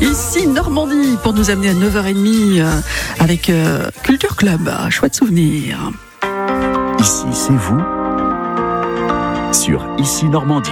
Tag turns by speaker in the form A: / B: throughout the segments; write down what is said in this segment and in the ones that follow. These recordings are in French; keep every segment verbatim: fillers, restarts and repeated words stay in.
A: Ici Normandie pour nous amener à neuf heures trente avec euh, Culture Club. Chouette souvenir.
B: Ici, c'est vous sur Ici Normandie.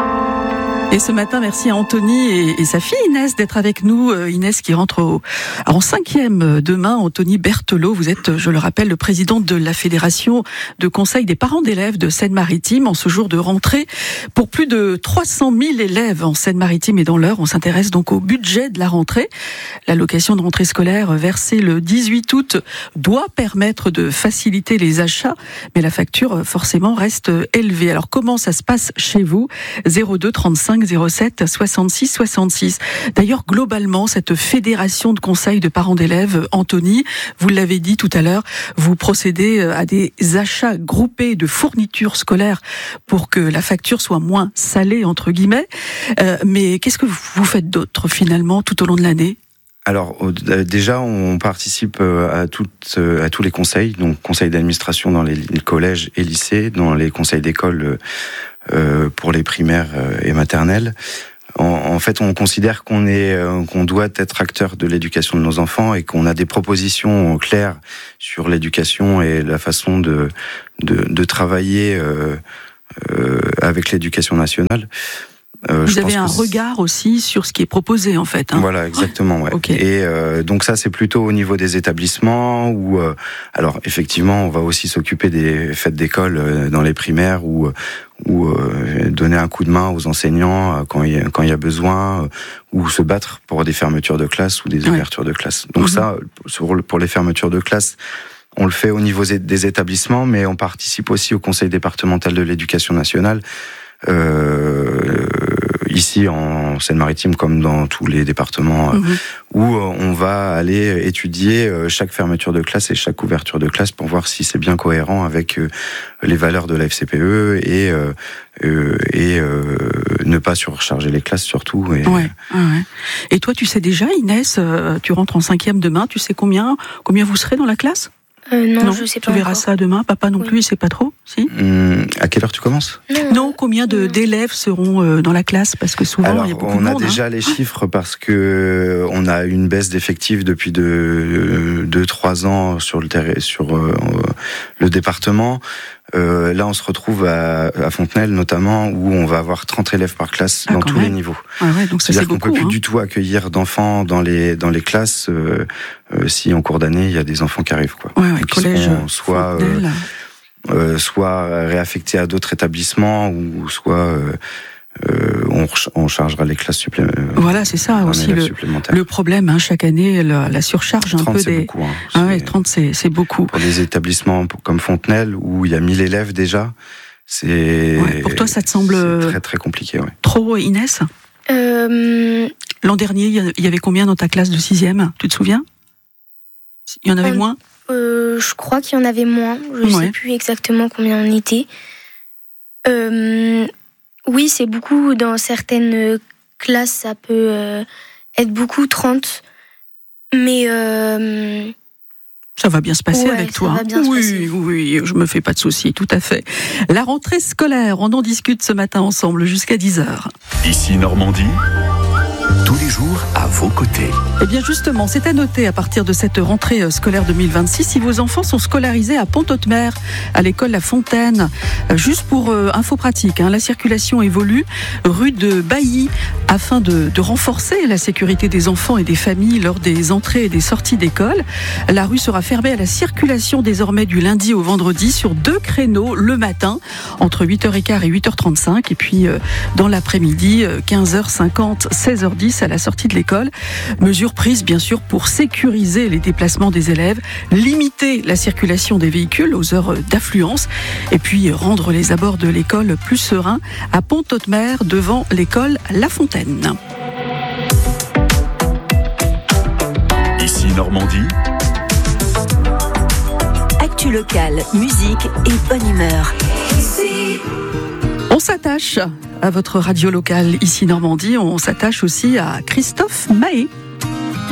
A: Et ce matin, merci à Anthony et, et sa fille Inès d'être avec nous. Euh, Inès qui rentre au, en cinquième demain. Anthony Berthelot, vous êtes, je le rappelle, le président de la Fédération de conseil des parents d'élèves de Seine-Maritime. En ce jour de rentrée, pour plus de trois cent mille élèves en Seine-Maritime et dans l'Eure, on s'intéresse donc au budget de la rentrée. L'allocation de rentrée scolaire versée le dix-huit août doit permettre de faciliter les achats, mais la facture forcément reste élevée. Alors comment ça se passe chez vous? zéro deux trente-cinq zéro sept soixante-six soixante-six. D'ailleurs, globalement, cette fédération de conseils de parents d'élèves, Anthony, vous l'avez dit tout à l'heure, vous procédez à des achats groupés de fournitures scolaires pour que la facture soit moins salée, entre guillemets. Euh, mais qu'est-ce que vous faites d'autre, finalement, tout au long de l'année ?
C: Alors euh, déjà, on participe à, toutes, à tous les conseils, donc conseils d'administration dans les, les collèges et lycées, dans les conseils d'école euh, pour les primaires et maternelles. En, en fait, on considère qu'on est, euh, qu'on doit être acteur de l'éducation de nos enfants et qu'on a des propositions claires sur l'éducation et la façon de, de, de travailler euh, euh, avec l'éducation nationale.
A: Euh, Vous avez un regard aussi sur ce qui est proposé, en fait. Hein.
C: Voilà, exactement. Ouais.
A: Okay.
C: Et euh, donc ça, c'est plutôt au niveau des établissements où, euh, alors effectivement, on va aussi s'occuper des fêtes d'école euh, dans les primaires ou ou euh, donner un coup de main aux enseignants euh, quand il y a, quand il y a besoin, euh, ou se battre pour des fermetures de classe ou des ouais. ouvertures de classe. Donc mmh. ça, pour, pour les fermetures de classe, on le fait au niveau des établissements, mais on participe aussi au conseil départemental de l'éducation nationale. Euh, ici en Seine-Maritime comme dans tous les départements mmh. où on va aller étudier chaque fermeture de classe et chaque ouverture de classe pour voir si c'est bien cohérent avec les valeurs de la F C P E et, euh, et euh, ne pas surcharger les classes surtout. Et,
A: ouais, ouais. Et toi tu sais déjà, Inès, tu rentres en cinquième demain, tu sais combien, combien vous serez dans la classe ?
D: Euh, non, non, je sais pas.
A: Tu verras
D: encore.
A: ça demain. Papa non oui. plus, il sait pas trop. Si.
C: Hum, à quelle heure tu commences ?
D: Non,
A: non combien de, d'élèves seront euh, dans la classe ? Parce que souvent,
C: Alors,
A: il y a beaucoup
C: on
A: de
C: a
A: monde.
C: déjà
A: hein.
C: les chiffres parce que on a une baisse d'effectifs depuis deux, deux, trois ans sur le terrain, sur euh, le département. Euh, là, on se retrouve à, à Fontenelle, notamment, où on va avoir trente élèves par classe ah, dans tous même. les niveaux.
A: Ah ouais, donc ça,
C: C'est-à-dire
A: c'est
C: qu'on
A: beaucoup,
C: peut plus
A: hein.
C: du tout accueillir d'enfants dans les dans les classes euh, euh, si en cours d'année il y a des enfants qui arrivent, quoi.
A: Ouais, ouais, collège,
C: seront soit euh, euh, soit réaffectés à d'autres établissements ou soit euh, Euh, on, on chargera les classes supplémentaires.
A: Voilà, c'est ça aussi le, le problème. Hein, chaque année, la, la surcharge un
C: trente,
A: peu
C: c'est
A: des.
C: Beaucoup, hein.
A: Ah ouais, trente, c'est, c'est beaucoup.
C: Pour des établissements comme Fontenelle où il y a mille élèves déjà, c'est.
A: Ouais, pour toi, ça te semble
C: c'est très très compliqué. Ouais.
A: Trop, Inès.
D: Euh...
A: L'an dernier, il y avait combien dans ta classe de sixième ? Tu te souviens ? Il y en avait euh, moins.
D: euh, Je crois qu'il y en avait moins. Je ne ouais. sais plus exactement combien on était. Euh... Oui, c'est beaucoup. Dans certaines classes, ça peut euh, être beaucoup, trente. Mais... Euh...
A: Ça va bien se passer
D: ouais,
A: avec toi.
D: Ça va bien
A: oui,
D: se passer.
A: oui, je me fais pas de soucis, tout à fait. La rentrée scolaire, on en discute ce matin ensemble jusqu'à dix heures.
B: Ici Normandie, tous les jours à vos côtés.
A: Eh bien justement, c'est à noter à partir de cette rentrée scolaire deux mille vingt-six si vos enfants sont scolarisés à Pont-Audemer, à l'école La Fontaine. Juste pour euh, info pratique, hein, la circulation évolue rue de Bailly afin de, de renforcer la sécurité des enfants et des familles lors des entrées et des sorties d'école. La rue sera fermée à la circulation désormais du lundi au vendredi sur deux créneaux le matin entre huit heures quinze et huit heures trente-cinq et puis euh, dans l'après-midi quinze heures cinquante, seize heures dix à la sortie de l'école. Mesure prise bien sûr pour sécuriser les déplacements des élèves, limiter la circulation des véhicules aux heures d'affluence et puis rendre les abords de l'école plus sereins à Pont-Audemer devant l'école La Fontaine.
B: Ici Normandie.
E: Actu locale, musique et bonne humeur.
A: On s'attache à votre radio locale ici Normandie, on s'attache aussi à Christophe Mahé.